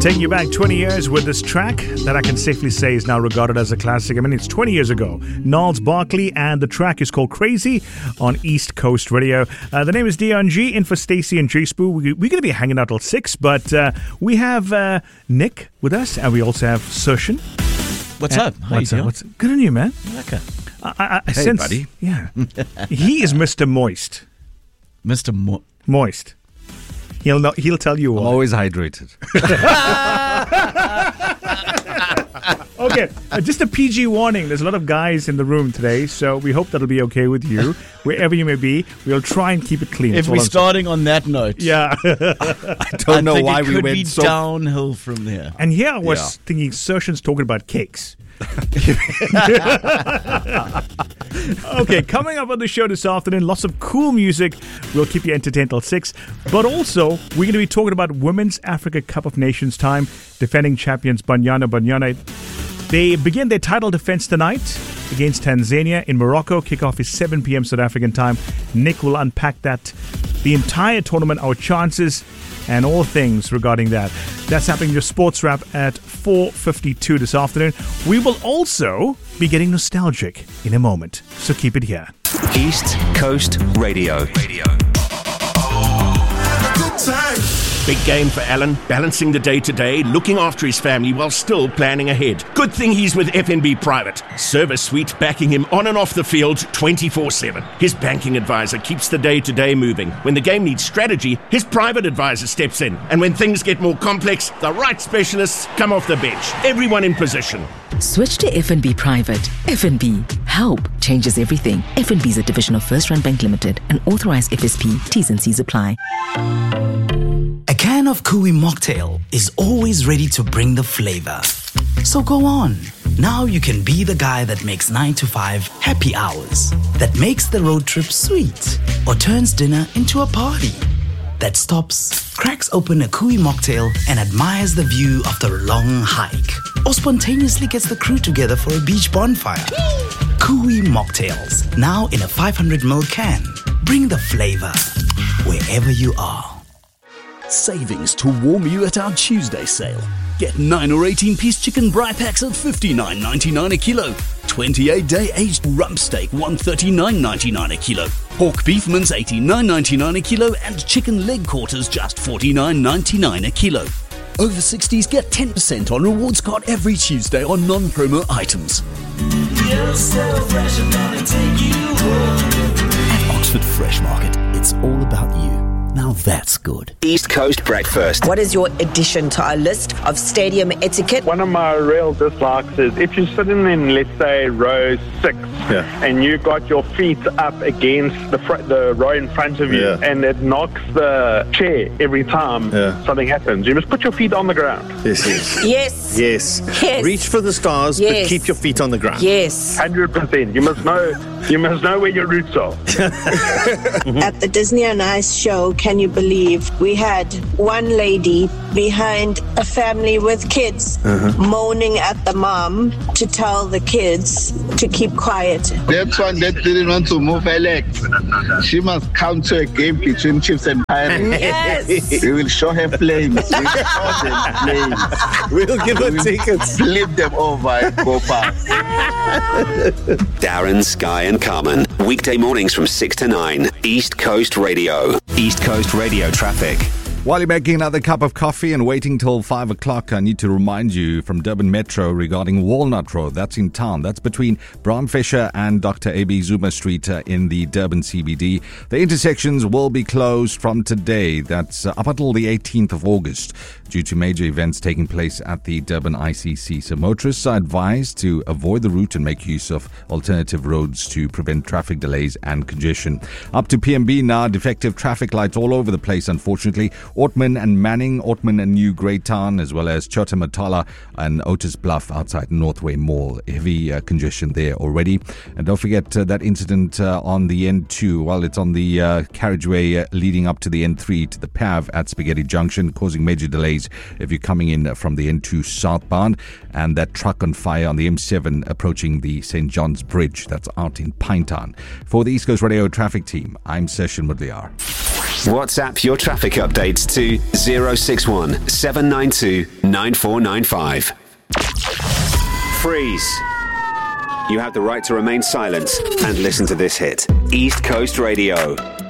Taking you back 20 years with this track that I can safely say is now regarded as a classic. I mean, it's 20 years ago. Gnarls Barkley, and the track is called Crazy on East Coast Radio. The name is Dion G, in for Stacey and J Spoo. We're going to be hanging out till 6, but we have Nick with us, and we also have Surshan. What's up? How you doing? What's good on you, man? Okay. I Hey, sense, buddy. Yeah. He is Mr. Moist. Mr. Moist. He'll tell you I'm why. always hydrated. Okay, just a PG warning. There's a lot of guys in the room today, so we hope that'll be okay with you. Wherever you may be, we'll try and keep it clean. If That's all we're I'm starting on that note, saying. Yeah. I don't know think why it we could went be so. downhill from there. And here I was Yeah. thinking Surshan's talking about cakes. Okay, coming up on the show this afternoon, lots of cool music. We'll keep you entertained till 6. But also, we're going to be talking about Women's Africa Cup of Nations time. Defending champions Banyana. They begin their title defense tonight against Tanzania in Morocco. Kickoff is 7 p.m. South African time. Nick will unpack that, the entire tournament, our chances, and all things regarding that. That's happening in your sports wrap at 4:52 this afternoon. We will also be getting nostalgic in a moment, so keep it here. East Coast Radio. Big game for Alan, balancing the day-to-day, looking after his family while still planning ahead. Good thing he's with FNB Private. Service suite backing him on and off the field 24/7. His banking advisor keeps the day-to-day moving. When the game needs strategy, his private advisor steps in. And when things get more complex, the right specialists come off the bench. Everyone in position. Switch to FNB Private. FNB. Help changes everything. FNB is a division of First Rand Bank Limited, an authorized FSP. T's and C's apply. A can of Kui mocktail is always ready to bring the flavor. So go on. Now you can be the guy that makes 9 to 5 happy hours, that makes the road trip sweet, or turns dinner into a party, that stops, cracks open a Kui mocktail and admires the view of the long hike, or spontaneously gets the crew together for a beach bonfire. Kui mocktails, now in a 500ml can. Bring the flavor wherever you are. Savings to warm you at our Tuesday sale. Get 9 or 18-piece chicken braai packs at $59.99 a kilo. 28-day aged rump steak, $139.99 a kilo. Pork beef mince, $89.99 a kilo. And chicken leg quarters, just $49.99 a kilo. Over 60s get 10% on rewards card every Tuesday on non-promo items. You're so fresh, I'm gonna take you home. At Oxford Fresh Market, it's all about you. Now that's good. East Coast Breakfast. What is your addition to our list of stadium etiquette? One of my real dislikes is if you're sitting in, let's say, row 6, and you got your feet up against the row in front of you, and it knocks the chair every time something happens. You must put your feet on the ground. Yes. Yes. Reach for the stars, but keep your feet on the ground. Yes. 100%. You must know where your roots are. At the Disney on Ice show, can you believe we had one lady behind a family with kids moaning at the mom to tell the kids to keep quiet. That one that didn't want to move her legs. She must come to a game between Chiefs and Pirates. Yes. We will show her flames. We'll give her tickets. Flip them over and go past. Darren, Sky and Carmen. Weekday mornings from 6 to 9. East Coast Radio. East Coast Radio traffic. While you're making another cup of coffee and waiting till 5 o'clock, I need to remind you from Durban Metro regarding Walnut Road. That's in town. That's between Bram Fisher and Dr. A.B. Zuma Street in the Durban CBD. The intersections will be closed from today. That's up until the 18th of August due to major events taking place at the Durban ICC. So motorists are advised to avoid the route and make use of alternative roads to prevent traffic delays and congestion. Up to PMB now, defective traffic lights all over the place, unfortunately. Ortman and Manning, Ortman and New Greytown, as well as Chotamatala and Otis Bluff outside Northway Mall. Heavy congestion there already. And don't forget that incident on the N2. Well, it's on the carriageway leading up to the N3 to the PAV at Spaghetti Junction, causing major delays if you're coming in from the N2 southbound. And that truck on fire on the M7 approaching the St. John's Bridge. That's out in Pinetown. For the East Coast Radio traffic team, I'm Session Mudliar. WhatsApp your traffic updates to 061 792 9495. Freeze. You have the right to remain silent and listen to this hit. East Coast Radio.